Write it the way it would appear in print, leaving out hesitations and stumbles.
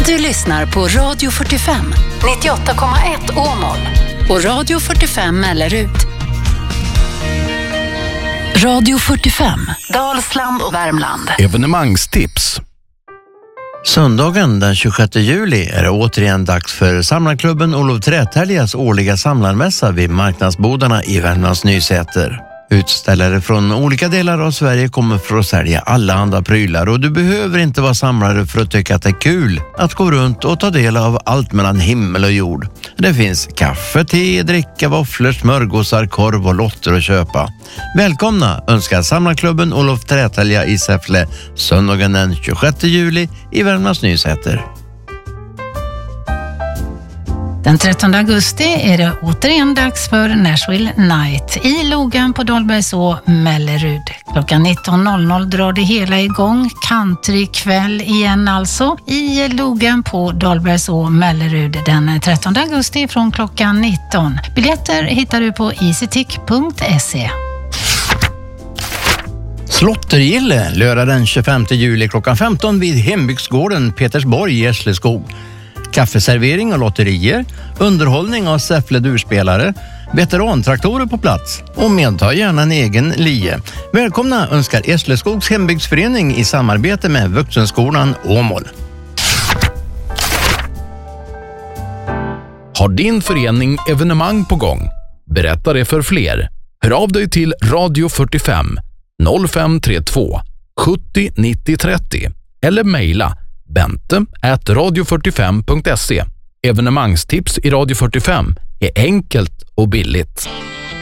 Du lyssnar på Radio 45, 98,1 Åmål och Radio 45 Mellerud. Radio 45, Dalsland och Värmland. Evenemangstips. Söndagen den 26 juli är det återigen dags för Samlarklubben Olof Trätäljas årliga samlarmässa vid marknadsbodarna i Värmlands Nysäter. Utställare från olika delar av Sverige kommer för att sälja alla andra prylar och du behöver inte vara samlare för att tycka att det är kul att gå runt och ta del av allt mellan himmel och jord. Det finns kaffe, te, dricka, våfflor, smörgåsar, korv och lotter att köpa. Välkomna önskar Samlarklubben Olof Trätälja i Säffle söndagen den 26 juli i Värmlands Nysäter. Den 13 augusti är det återigen dags för Nashville Night i Logan på Dahlbergså, Mellerud. Klockan 19.00 drar det hela igång. Countrykväll igen alltså i Logan på Dahlbergså, Mellerud den 13 augusti från klockan 19. Biljetter hittar du på easytick.se. Slottergille lördag den 25 juli klockan 15 vid hembygdsgården Petersborg i Essleskog. Kaffeservering och lotterier, underhållning av Säffle durspelare, veterantraktorer på plats och medta gärna en egen lie. Välkomna önskar Esleskogs hembygdsförening i samarbete med Vuxenskolan Åmål. Har din förening evenemang på gång? Berätta det för fler. Hör av dig till Radio 45 0532 70 90 30 eller mejla bente@radio45.se. Evenemangstips i Radio 45 är enkelt och billigt.